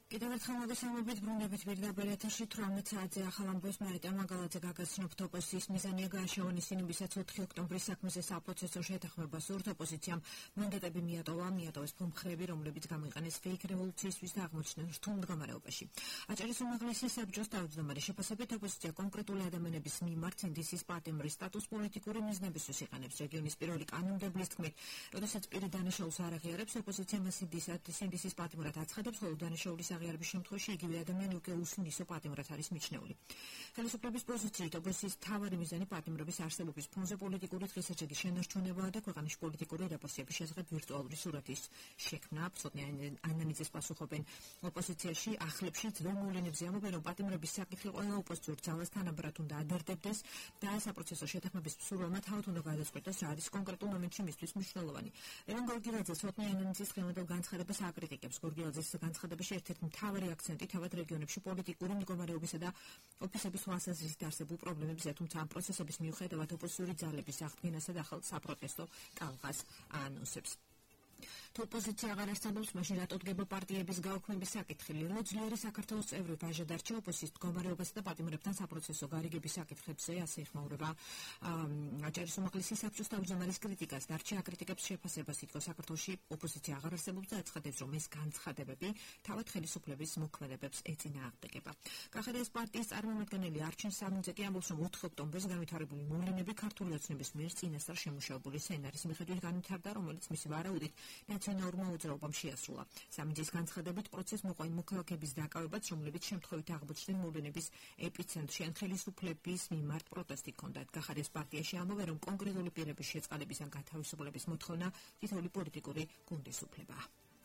კიდევ ერთხელ მოგესალმებით ბრუნდებით პირდაპირ ეთერში 18 საათზე ახალ ამბავს მარიტა მაგალაძე გაგაცნობთ ოპოზიციის მიზანია გააშოვანისინებისაც 4 ოქტომბრის საქმეზე საპროცესო შეთანხმება სურთ ოპოზიციამ მანდატები მიატოვეს ფუმხრები რომლებიც გამოიყენეს ფეიქ რევოლუციისთვის და აღმოჩნდნენ რთულ მდგომარეობაში აჭარის უმაღლესი საბჭოს თავმჯდომარის შეფასებით ოპოზიცია კონკრეტული ადამიანების მიმართ სინდისის პატიმრის სტატუს პოლიტიკური მიზნებისთვის იყენებს რეგიონის პირველი კანონმდებლის თქმით როდესაც პირი დანაშაულს არ აღიარებს ოპოზიცია მას სინდისის პატიმრად აცხადებს ხოლო დანაშაულის აღიარების შემთხვევაში იგივე ადამიანი უკვე უსმნისო პატიმრად არის მიჩნეული. ხელისუფლების პოზიციით ოპოზიციის მთავარი მიზანი პატიმრების არსებობის ფონზე პოლიტიკური დღესაჩევის შენარჩუნებაა და ქვეყანის პოლიტიკური რეპრესიების შესახებ ვირტუალური სურათის შექმნა. ცოტნე ანალიზის პასუხობენ ოპოზიციაში ახლებში ძველ მოვლენებზე ამბობენ რომ პატიმრების საკითხი ყველა ოპოზიციურ ძალას თანაბრად უნდა ადარდებდეს და საპროცესო შეთანხმების მსურველმა თავად უნდა გადაწყვეტოს რა არის კონკრეტულ მომენტში მისთვის მნიშვნელოვანი. ლევან გორგილაძე ცოტნე ანალიზის ხელმოდელ განცხადებას აკრიტიკებს. გორგილაძის განცხადებაში ერთ-ერთი მთავარი აქცენტი თავად რეგიონებში პოლიტიკური მდგომარეობისა და ოფისების თვალსაზრისით არსებულ პრობლემებზე, თუმცა ამ პროცესების მიუხედავად ოპოზიციური ძალების აღდგენასა და ახალ საპროტესტო ტალღას აანონსებს. თუ ოპოზიცია აღარ არსებობს, მაშინ რატო დგება პარტიების გაუქმების საკითხი? ლილო ძლიერი საქართველოს წევრი ბაჟა დარჩა ოპოზიციის მდგომარეობასა და პატიმრებთან საპროცესო გარიგების საკითხებზე, ასე იხმაურება აჭარის უმაღლესი საბჭოს თავმჯდომარის კრიტიკას. დარჩა აკრიტიკებს შეფასებას, ითქოს საქართველოში ოპოზიცია აღარ არსებობს და აცხადებს, რომ ეს განცხადებები თავად ხელისუფლების მოქმედებებს ეწინააღმდეგება. კახეთის პარტიის წარმომადგენელი არჩილ სამნიძე ამბობს, რომ 4 ოქტომბერს განვითარებული მოვლენები ქართული ოცნების მიერ წინასწარ შემუშავებული სცენარის მიხედვით განვითარდა, რომელიც მისი ვარაუდით ნაციონალურმა მოძრაობამ შეასრულა. სამნიძის განცხადებით პროცესს მოყვა მოქალაქეების დაკავებაც, რომლებიც შემთხვევით აღმოჩნდნენ მოვლენების ეპიცენტრში ან ხელისუფლების მიმართ პროტესტი ჰქონდათ. კახეთის პარტიაში ამბობენ, რომ კონკრეტული პირების შეწყალების ან გათავისუფლების მოთხოვნა თითოეული პოლიტიკური გუნდის უფლებაა.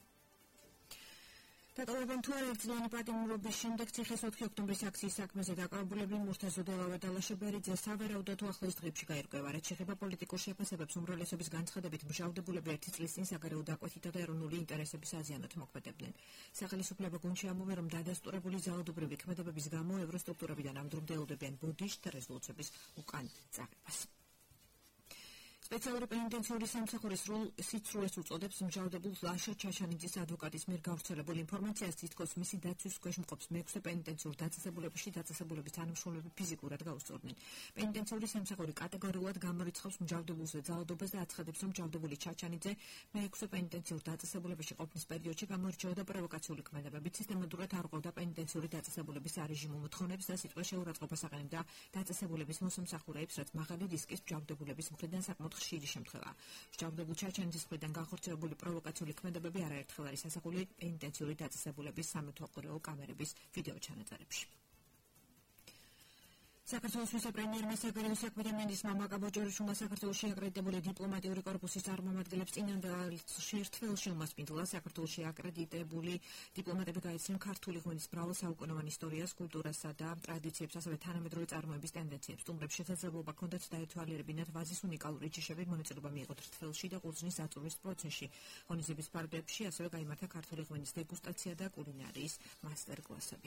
დატოვებენ თუ არა ერთწლიანი პატიმრობის შემდეგ ციხეს 4 ოქტომბრის აქციის საქმეზე დაკავებულები მურთაზ ოდელავე და ლაშებერიძე სავარაუდოდ ახლოს დღეებში გაირკვევა. რაც შეეხება პოლიტიკურ შეფასებებს, უმრავლესობის განცხადებით მჟავდებულები 1 წლის წინ საგარეო დაკვეთითა და ეროვნული ინტერესების აზიანოთ მოქმედებდნენ. სახელისუფლება გუნდში ამბობენ, რომ დადასტურებული ძალადობრივი ქმედებების გამო ევროსტრუქტურებიდან ამ დრომდელოდებიან ბოდიშთა რეზოლუციების უკან წაღებას. სპეციალური პენიტენციური სამსახურის სიცრუეს უწოდებს მჟავდებულ ლაშა ჩაშანიძის ადვოკატის მიერ გავრცელებულ ინფორმაციას თითქოს მისი დაცვის ქვეშ მყოფს მე-6 პენიტენციურ დაწესებულებაში დაწესებულების თანამშრომლები ფიზიკურად გაუსწორდნენ. პენიტენციური სამსახური კატეგორიულად გამორიცხავს მჟავდებულზე ძალადობას და აცხადებს, რომ მჟავდებული ჩაჩანიძე მე-6 პენიტენციურ დაწესებულებაში ყოფნის პერიოდში გამოირჩეოდა პროვოკაციული ქმედებებით, სისტემატურად არ ყვავდა პენიტენციური დაწესებულების არეჟიმო მოთხოვნებს და სიტყვის შეურაცხყოფას აყენებდა დაწესებულების მოსამსახურეებს, რაც მაღალი რისკის მჟავდებულების მხრიდან საკმაოდ ხშირი შემთხვევაა. მჟავდებულ ჩაჩანიძის მხრიდან განხორციელებული პროვოკაციული ქმედებები არაერთხელ არის ასახული პენიტენციური დაწესებულების სამეთვალყურეო კამერების ვიდეო ჩანაწერებში. საქართველოს ვიცე-პრემიერმა საგარეო საქმეთა მინისტრმა მაკაბო ჯოროშუმა საქართველოში აკრედიტებული დიპლომატიური კორპუსის წარმომადგენლებს წინანდალში ერთველში უმასპინძლა საქართველოში აკრედიტებული დიპლომატები გაეცნიან ქართული ღვინის მრავალ საუკუნოვან ისტორიას, კულტურასა და ტრადიციებს, ასევე თანამედროვე წარმოების ტენდენციებს. სტუმრებს შესაძლებლობა ჰქონდათ დაეთვალიერებინათ ვაზის უნიკალური ჯიშები, მონაწილეობა მიიღოთ რთველში და ყურძნის აწვრის პროცესში. ღონისძიების ფარგლებში ასევე გაიმართა ქართული ღვინის დეგუსტაცია და კულინარიის მასტერკლასები.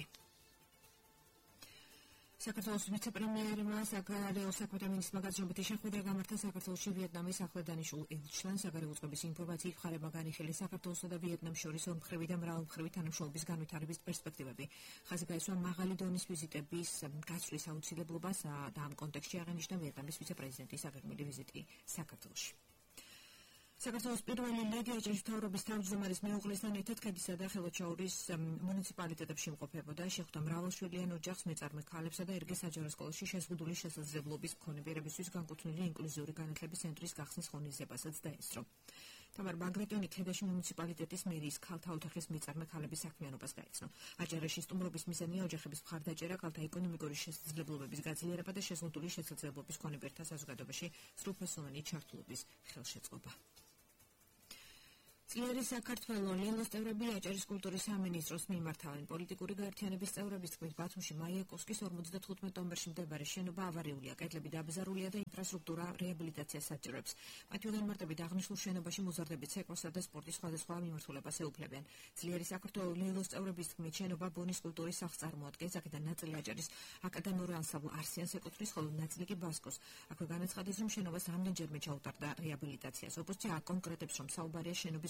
საქართველოს ვიცე-პრემიერმა საგარეო საქმეთა მინისტრმა გაზრდილი შეხვედრა გამართა საქართველოში ვიეტნამის ახლად დანიშნულ ელჩთან საგარეო წყობის ინფორმაციით ხარება განიხილეს საქართველოსა და ვიეტნამს შორის ორმხრივი და მრავალმხრივი თანამშრომლობის განვითარების პერსპექტივები. ხაზი გაისვა მაღალი დონის ვიზიტების გასვლის აუცილებლობას და ამ კონტექსტში აღენიშნა ვიეტნამის ვიცე-პრეზიდენტის აგრმული ვიზიტი საქართველოში. საქართველოს პირველი ლედი აჭარის მთავრობის თავმჯდომარის მეუღლესთან ერთად ქედისა და ხელოჩაურის მუნიციპალიტეტებში იმყოფებოდა. შეხვდა მრავალშვილიან ოჯახს, მეწარმე ქალებსა და ერგეს საჯარო სკოლაში შეზღუდული შესაძლებლობის მქონე პირებისთვის განკუთვნილი ინკლუზიური განათლების ცენტრის გახსნის ღონისძიებასაც დაესწრო. თამარ ბაგრატიონი ქედაში მუნიციპალიტეტის მერიის ქალთა ოთახის მეწარმე ქალების საქმიანობას გაეცნო. აჭარაში სტუმრობის მიზანია ოჯახების მხარდაჭერა, ქალთა ეკონომიკური შესაძლებლობების გაძლიერება და შეზღუდული შესაძლებლობის მქონე პირთა საზოგადოებაში სრულფასოვანი ჩართულობის ხელშეწყობა. ძლიერი საქართველო ლილოს წევრები აჭარის კულტურის სამინისტროს მიმართავენ. პოლიტიკური გაერთიანების წევრების თქმით, ბათუმში მაიაკოვსკის 55 ნომბერში მდებარე შენობა ავარიულია, კედლები დაბზარულია და ინფრასტრუქტურა რეაბილიტაციას საჭიროებს. მათი უღელმარტებით აღნიშნულ შენობაში მოზარდები ცეკვასა და სპორტის სხვადასხვა მიმართულებას ეუფლებიან. ძლიერი საქართველო ლილოს წევრების თქმით, შენობა ბონის კულტურის სახლს წარმოადგენს, აქედან ნაწილი აჭარის აკადემიურ ანსამბლ არსიანს ეკუთვნის, ხოლო ნაწილი კი ბასკოს. აქვე განაცხადეს, რომ შენობას რამდენჯერმე ჩაუტარდა რეაბილიტაციას. ოპოზიცია აკონკრეტებს, რომ საუბარია შენობის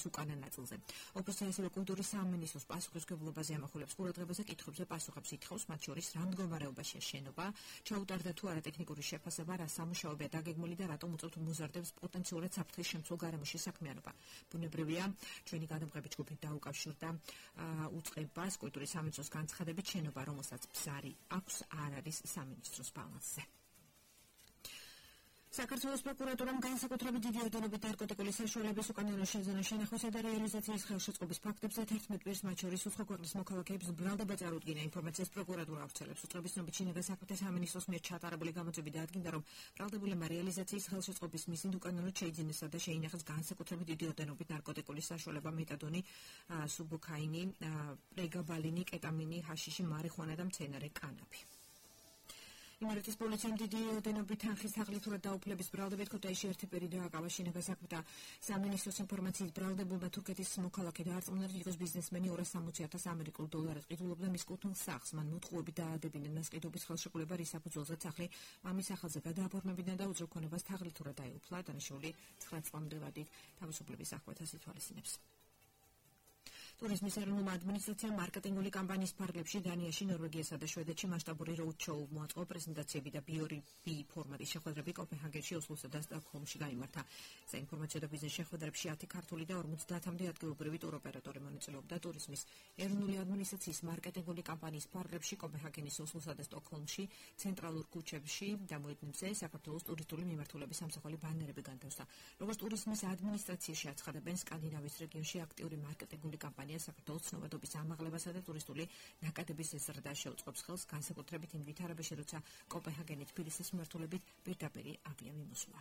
უკანა ნაწილზე. ოპოზიციურ კულტურის სამინისტროს პასუხისმგებლობაზე ამახვილებს ყურადღებას და კითხვებზე პასუხებს ითხოვს, მათ შორის რა მდგომარეობაშია შენობა, ჩაუტარდა თუ არა ტექნიკური შეფასება, რა სამუშაოებია დაგეგმილი და რატომ უწევთ მოზარდებს პოტენციურად საფრთხის შემცველ გარემოში საქმიანობა. ბუნებრივია, ჩვენი გადამღები ჯგუფი დაუკავშირდა უწყებას კულტურის სამინისტროს განცხადებით, შენობა, რომელსაც ბზარი აქვს, არ არის სამინისტროს ბალანსზე. საქართველოს პროკურატურამ განსაკუთრებით დიდი ოდენობით ნარკოტიკული საშუალების უკანონო შეზანა შენახვისა და რეალიზაციის ხელშეწყობის ფაქტებზე 11 პირს, მათ შორის უცხო ქვეყნის მოქალაქეებს ბრალდება წარუდგინა. ინფორმაციას პროკურატურა ავრცელებს. უწყების ცნობით შინაგან საქმეთა სამინისტროს მიერ ჩატარებული გამოძიები დაადგინდა, რომ ბრალდებულებმა რეალიზაციის ხელშეწყობის მიზნით უკანონოდ შეიძინესა და შეინახეს განსაკუთრებით დიდი ოდენობით ნარკოტიკული საშუალება, მეტადონი, სუბოქაინი, პრეგაბალინი, კეტამინი, ჰაშიში, მარიხუანა და მცენარე კანაფი. იმერეთის პოლიციამ დიდი ოდენობით თანხის თაღლითურად დაუფლების ბრალდებით ქუთაისში ერთი პირი დააკავა. შინაგან საქმეთა სამინისტროს ინფორმაციით ბრალდებულმა თურქეთის მოქალაქე დაარწმუნა, რომ იყო ბიზნესმენი 260,000 ამერიკულ დოლარად ყიდულობდა მის კუთვნილ სახლს. მან მოთხოვებით დაადებინა მას ყიდობის ხელშეკრულება, რის საფუძველზეც სახლი მამის სახელზე გადააფორმებინა და უძრავ ქონებას თაღლითურად დაეუფლა. დანიშნული 9 წლამდე ვადით თავისუფლების აღკვეთას ითვალისწინებს. ტურიზმის ეროვნულმა ადმინისტრაციამ მარკეტინგული კამპანიის ფარგლებში დანიაში, ნორვეგიასა და შვედეთში მასშტაბური როუდ-შოუ მოაწყო. პრეზენტაციები და BioRB ფორმატის შეხვედრები კოპენჰაგენში, ოსლოსა და სტოკჰოლმში გაიმართა. საინფორმაციო და ბიზნეს შეხვედრებში 10 ქართული და 50-მდე ადგილობრივი ტუროპერატორი მონაწილეობდა. ტურიზმის ეროვნული ადმინისტრაციის მარკეტინგული კამპანიის ფარგლებში კოპენჰაგენის, ოსლოსა და სტოკჰოლმში, ცენტრალურ ქუჩებში და მოედნებზე საქართველოს ტურისტული მიმართულების სამსახური ბანერები განთავსდა. როგორც ტურიზმის ადმინისტრაციაში აცხადებენ, სკანდინავიის რეგიონში აქტიური მარკეტინგული კამპანია საქართველოს ცნობადობის ამაღლებასა და ტურისტული ნაკადების ზრდას შეუწყობს ხელს, განსაკუთრებით იმ ვითარებაში, როცა კოპენჰაგენი თბილისის მიმართულებით პირდაპირი ავიამიმოსვლა.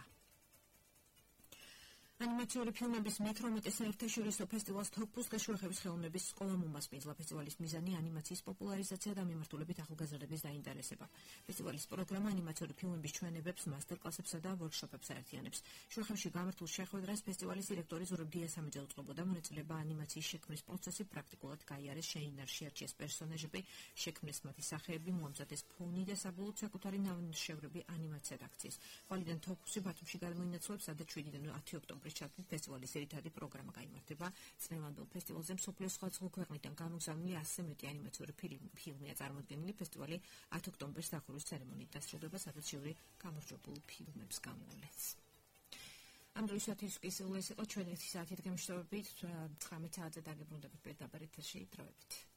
ანიმაციური ფილმების მეტრომეტე საერთაშორისო ფესტივალს თოფუს გაშუახების ხელოვნების სკოლა მომასპინძლა. ფესტივალის მიზანი ანიმაციის პოპულარიზაცია და მიმართულებით ახალგაზრდების დაინტერესება. ფესტივალის პროგრამა ანიმაციური ფილმების ჩვენებებს, მასტერკლასებსა და ვორქშოპებს აერთიანებს. შუახევში გამართულ შეხვედრას ფესტივალის დირექტორი ზურაბ დიასამიძე უწყობოდა. მონაწილეობა ანიმაციის შექმნის პროცესი პრაქტიკულად გაიარეს, შეინარჩიეს პერსონაჟები, შექმნეს მათი სახეები, მოამზადეს ფონი და საბოლოოდ საკუთარი ნამუშევრები ანიმაციად აქციის. ყვალიდან თოფუსი ბათუმში გადმოინაცვლებს, სადაც 7-დან 10 ოქტომბრის ჩათვლით ფესტივალის ერთადი პროგრამა გაიმართება. წლევანდელ ფესტივალზე მსოფლიოს სხვადასხვა ქვეყნიდან გამოგზავნილი 100 მეტი ანიმაციური ფილმია წარმოდგენილი. ფესტივალი 10 ოქტომბრის დახურვის ცერემონიით დასრულდება, სადაც ჟიური გამარჯვებულ ფილმებს გამოვლენს. ამ დროისათვის ეს იყო ჩვენი 1 საათით გამშვიდობებით. 19 საათზე დაგებრუნდებით პირდაპირ ეთერში დროებით.